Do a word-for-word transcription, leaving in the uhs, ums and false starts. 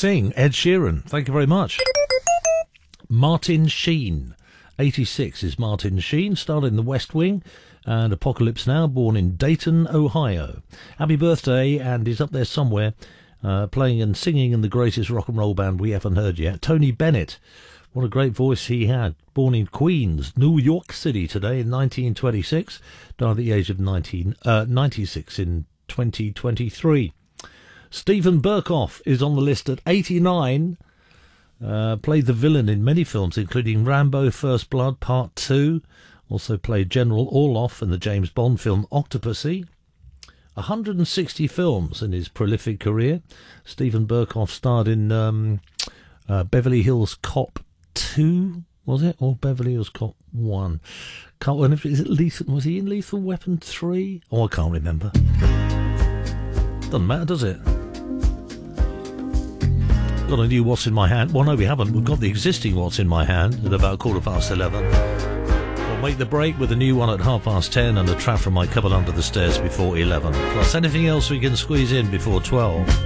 Sing, Ed Sheeran. Thank you very much. Martin Sheen. eighty-six is Martin Sheen, starred in The West Wing and Apocalypse Now, born in Dayton, Ohio. Happy birthday, and he's up there somewhere, uh, playing and singing in the greatest rock and roll band we haven't heard yet, Tony Bennett. What a great voice he had. Born in Queens, New York City today in nineteen twenty-six, died at the age of nineteen, uh, ninety-six in twenty twenty-three. Stephen Burkoff is on the list at eighty-nine. Uh, played the villain in many films, including Rambo First Blood Part two. Also played General Orloff in the James Bond film Octopussy. one hundred sixty films in his prolific career. Stephen Burkoff starred in um, uh, Beverly Hills Cop two, was it? Or Beverly Hills Cop one? Can't remember. Is it Lethal? Was he in Lethal Weapon three? Oh, I can't remember. Doesn't matter, does it? Got a new What's in My Hand. Well, no, we haven't. We've got the existing What's in My Hand at about quarter past eleven. We'll make the break with a new one at half past ten and a track from my cupboard under the stairs before eleven. Plus anything else we can squeeze in before twelve.